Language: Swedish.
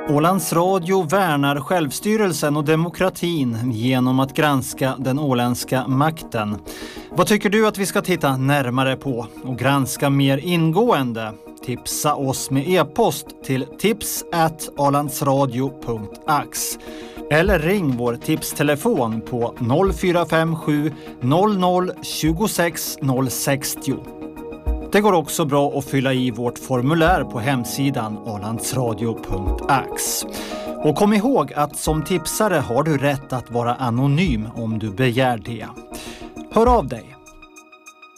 Ålands Radio värnar självstyrelsen och demokratin genom att granska den åländska makten. Vad tycker du att vi ska titta närmare på och granska mer ingående? Tipsa oss med e-post till tips@alandsradio.ax eller ring vår tipstelefon på 0457 00 26 060. Det går också bra att fylla i vårt formulär på hemsidan alandsradio.ax. Och kom ihåg att som tipsare har du rätt att vara anonym om du begär det. Hör av dig!